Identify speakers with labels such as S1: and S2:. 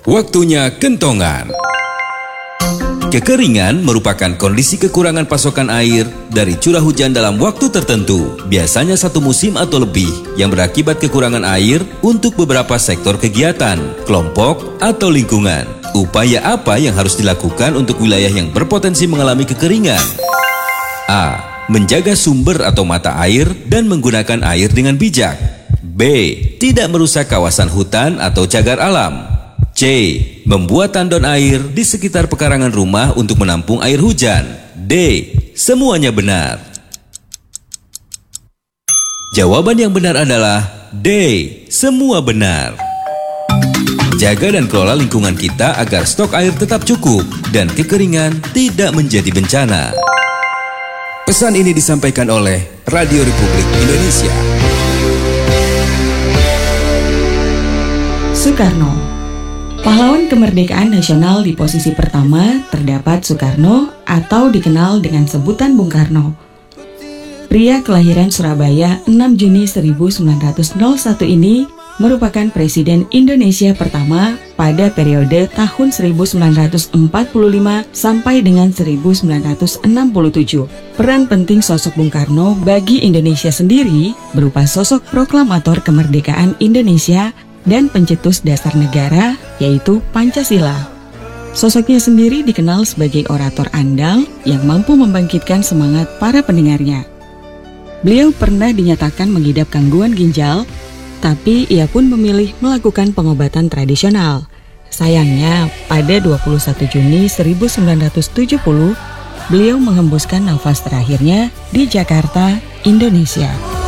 S1: Waktunya kentongan. Kekeringan merupakan kondisi kekurangan pasokan air dari curah hujan dalam waktu tertentu, biasanya satu musim atau lebih, yang berakibat kekurangan air untuk beberapa sektor kegiatan, kelompok, atau lingkungan. Upaya apa yang harus dilakukan untuk wilayah yang berpotensi mengalami kekeringan? A. Menjaga sumber atau mata air dan menggunakan air dengan bijak. B. Tidak merusak kawasan hutan atau cagar alam. C. Membuat tandon air di sekitar pekarangan rumah untuk menampung air hujan. D. Semuanya benar. Jawaban yang benar adalah D. Semua benar. Jaga dan kelola lingkungan kita agar stok air tetap cukup dan kekeringan tidak menjadi bencana. Pesan ini disampaikan oleh Radio Republik Indonesia.
S2: Soekarno. Pahlawan kemerdekaan nasional di posisi pertama terdapat Soekarno atau dikenal dengan sebutan Bung Karno. Pria kelahiran Surabaya 6 Juni 1901 ini merupakan Presiden Indonesia pertama pada periode tahun 1945 sampai dengan 1967. Peran penting sosok Bung Karno bagi Indonesia sendiri berupa sosok proklamator kemerdekaan Indonesia dan pencetus dasar negara, yaitu Pancasila. Sosoknya sendiri dikenal sebagai orator andal yang mampu membangkitkan semangat para pendengarnya. Beliau pernah dinyatakan mengidap gangguan ginjal, tapi ia pun memilih melakukan pengobatan tradisional. Sayangnya, pada 21 Juni 1970, beliau menghembuskan nafas terakhirnya di Jakarta, Indonesia.